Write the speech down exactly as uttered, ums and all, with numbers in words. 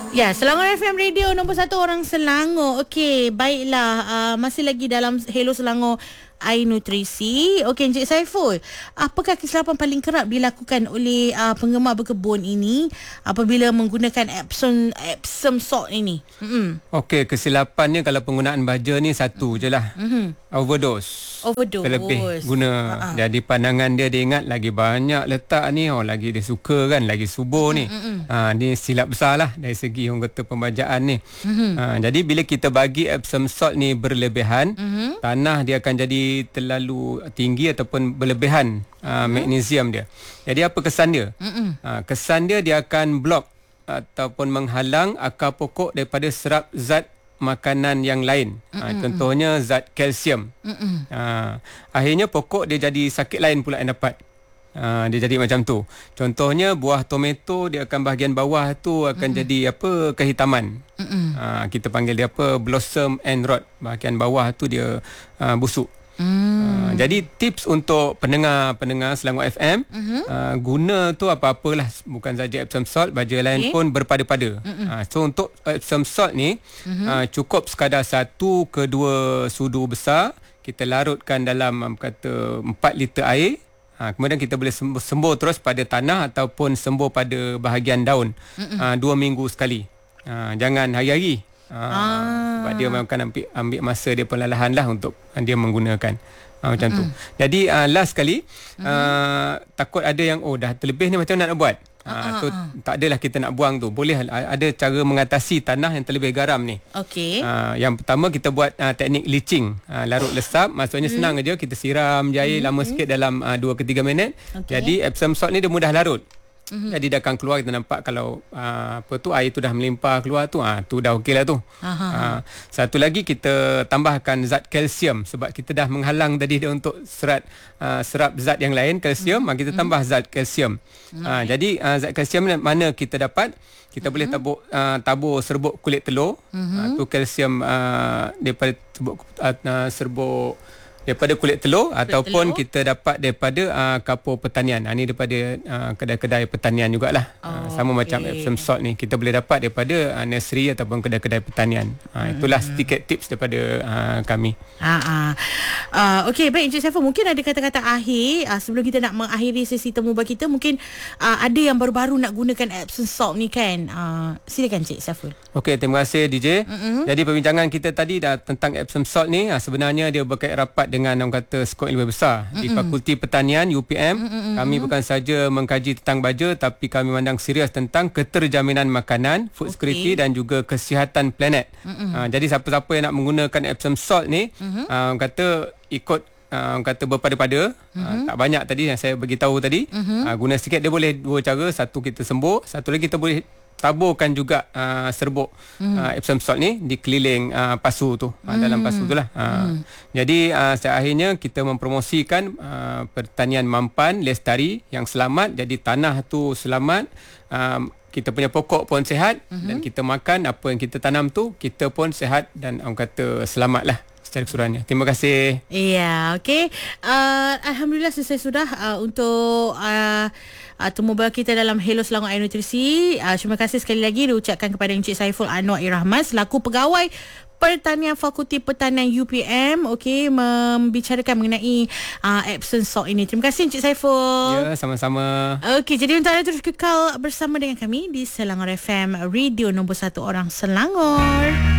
Ya, Selangor F M Radio nombor satu orang Selangor. Okey, baiklah. Uh, masih lagi dalam Hello Selangor Air Nutrisi. Okey, Encik Saiful, apakah kesilapan paling kerap dilakukan oleh uh, penggemar berkebun ini apabila menggunakan Epsom Epsom salt ini? Mm-hmm. Okey, kesilapannya kalau penggunaan baja ni satu je lah. Mm-hmm. Overdose. Overdose. Terlebih guna. Uh-huh. Jadi pandangan dia, dia ingat lagi banyak letak ni. Oh, lagi dia suka kan, lagi subur mm-hmm. ni. Ha, ni silap besar lah dari segi orang kata pembajaan ni. Mm-hmm. Ha, jadi bila kita bagi Epsom salt ni berlebihan, mm-hmm. tanah dia akan jadi terlalu tinggi ataupun berlebihan uh, mm-hmm. magnesium dia. Jadi apa kesan dia? Mm-hmm. Uh, kesan dia dia akan blok ataupun menghalang akar pokok daripada serap zat makanan yang lain. Mm-hmm. Uh, contohnya zat kalsium. Mm-hmm. Uh, akhirnya pokok dia jadi sakit lain pula yang dapat. Uh, dia jadi macam tu. Contohnya buah tomato dia akan bahagian bawah tu akan mm-hmm. jadi apa, kehitaman. Mm-hmm. Uh, kita panggil dia apa, blossom and rot. Bahagian bawah tu dia uh, busuk. Hmm. Uh, jadi tips untuk pendengar-pendengar Selangor F M, uh-huh. uh, guna tu apa-apalah, bukan saja Epsom salt, baja lain okay. pun berpada-pada. Uh-huh. Uh, so untuk Epsom salt ni uh-huh. uh, cukup sekadar satu ke dua sudu besar, kita larutkan dalam um, kata empat liter air. Ha, kemudian kita boleh sembur, sembur terus pada tanah ataupun sembur pada bahagian daun. Uh-uh. uh, dua minggu sekali. Uh, jangan hari-hari. Ha, ah. Sebab dia memang akan ambil, ambil masa dia perlahan lah untuk dia menggunakan. Ha, macam mm-hmm. tu. Jadi uh, last sekali, mm-hmm. uh, takut ada yang oh dah terlebih ni macam mana nak buat. Ha, uh-huh. so, tak adalah kita nak buang tu. Boleh ada cara mengatasi tanah yang terlebih garam ni. Okey. Uh, yang pertama kita buat uh, teknik leaching. Uh, larut lesap. Maksudnya mm. senang aja. Kita siram je air mm-hmm. lama sikit dalam uh, dua ke tiga minit. Okay. Jadi Epsom salt ni dia mudah larut. Mm-hmm. Jadi dah akan keluar, kita nampak kalau uh, apa tu air tu dah melimpah keluar tu, ah uh, tu dah okey lah tu. Uh, satu lagi kita tambahkan zat kalsium sebab kita dah menghalang tadi dia untuk serat uh, serap zat yang lain kalsium, mm-hmm. kita tambah zat kalsium. Mm-hmm. Uh, jadi uh, zat kalsium mana kita dapat? Kita mm-hmm. boleh tabur uh, tabur serbuk kulit telur. Mm-hmm. Uh, tu kalsium uh, daripada serbuk uh, serbuk daripada kulit telur, kulit ataupun telur. Kita dapat daripada uh, kapur pertanian. Ha, ni daripada uh, kedai-kedai pertanian jugalah. Oh, uh, sama okay. macam Epsom salt ni kita boleh dapat daripada uh, nursery ataupun kedai-kedai pertanian. Uh, itulah hmm. sedikit tips daripada uh, kami. Ha ah. Uh, Okey, baik Encik Saiful, mungkin ada kata-kata akhir uh, sebelum kita nak mengakhiri sesi temu bagi kita. Mungkin uh, ada yang baru-baru nak gunakan Epsom salt ni kan. Uh, silakan Encik Saiful. Okey, terima kasih D J. Mm-hmm. Jadi perbincangan kita tadi dah tentang Epsom salt ni, uh, sebenarnya dia berkait rapat dengan orang kata skop ilmu besar. Mm-mm. Di Fakulti Pertanian U P M, Mm-mm. kami bukan saja mengkaji tentang baja, tapi kami memandang serius tentang keterjaminan makanan, food okay. security dan juga kesihatan planet. Uh, jadi siapa-siapa yang nak menggunakan Epsom salt ni, uh, orang kata ikut uh, orang kata berpada-pada. Uh, tak banyak tadi yang saya beritahu tadi. Uh, guna sikit, dia boleh dua cara. Satu kita sembur, satu lagi kita boleh taburkan juga uh, serbuk mm. uh, Epsom salt ni di keliling uh, pasu tu, mm. uh, dalam pasu tu lah. Uh, mm. Jadi uh, akhirnya kita mempromosikan uh, pertanian mampan, lestari yang selamat. Jadi tanah tu selamat, um, kita punya pokok pun sihat, mm-hmm. dan kita makan apa yang kita tanam tu, kita pun sihat dan orang kata selamat lah secara keseluruhannya. Terima kasih. Ya, okey. Uh, Alhamdulillah selesai sudah uh, untuk uh, Uh, temu kita dalam Hello Selangor Air Nutrisi. Uh, terima kasih sekali lagi diucapkan kepada Encik Saiful Anwar Irrahman selaku pegawai Pertanian Fakulti Pertanian U P M, okey, membicarakan mengenai uh, Epsom salt ini. Terima kasih Encik Saiful. Ya, sama-sama. Okey, jadi untuk anda terus kekal bersama dengan kami di Selangor F M Radio nombor satu orang Selangor.